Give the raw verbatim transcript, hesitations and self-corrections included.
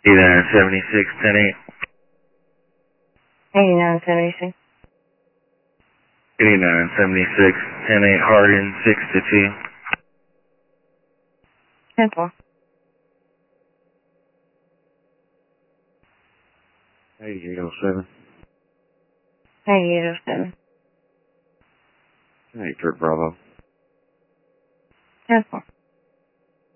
eighty-nine seventy-six, ten eight. eighty-nine seventy-six. eighty-nine seventy-six, ten eight, Hardin, six to two. ten four. eighty-eight oh seven. eighty-eight oh seven. ten eight, Kurt Bravo. ten four.